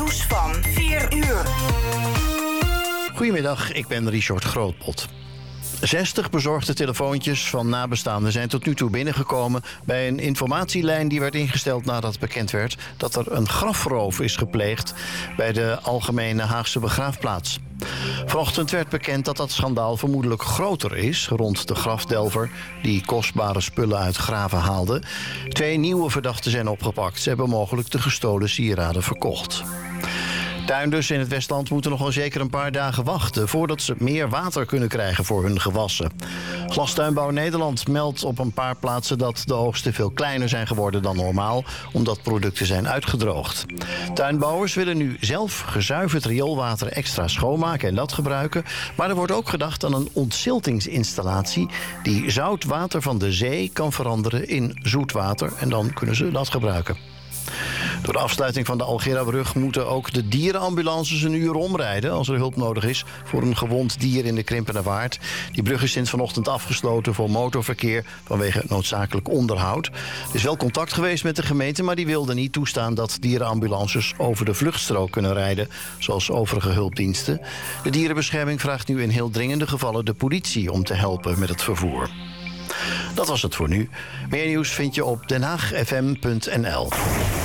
Nieuws van 4 uur. Goedemiddag, ik ben Richard Grootpot. 60 bezorgde telefoontjes van nabestaanden zijn tot nu toe binnengekomen bij een informatielijn die werd ingesteld nadat bekend werd dat er een grafroof is gepleegd bij de Algemene Haagse Begraafplaats. Vanochtend werd bekend dat dat schandaal vermoedelijk groter is rond de grafdelver die kostbare spullen uit graven haalde. 2 nieuwe verdachten zijn opgepakt. Ze hebben mogelijk de gestolen sieraden verkocht. Tuinders in het Westland moeten nog wel zeker een paar dagen wachten voordat ze meer water kunnen krijgen voor hun gewassen. Glastuinbouw Nederland meldt op een paar plaatsen dat de oogsten veel kleiner zijn geworden dan normaal, omdat producten zijn uitgedroogd. Tuinbouwers willen nu zelf gezuiverd rioolwater extra schoonmaken en dat gebruiken, maar er wordt ook gedacht aan een ontziltingsinstallatie die zout water van de zee kan veranderen in zoet water en dan kunnen ze dat gebruiken. Door de afsluiting van de Algerabrug moeten ook de dierenambulances een uur omrijden als er hulp nodig is voor een gewond dier in de Krimpenerwaard. Die brug is sinds vanochtend afgesloten voor motorverkeer vanwege noodzakelijk onderhoud. Er is wel contact geweest met de gemeente, maar die wilde niet toestaan dat dierenambulances over de vluchtstrook kunnen rijden, zoals overige hulpdiensten. De dierenbescherming vraagt nu in heel dringende gevallen de politie om te helpen met het vervoer. Dat was het voor nu. Meer nieuws vind je op denhaagfm.nl.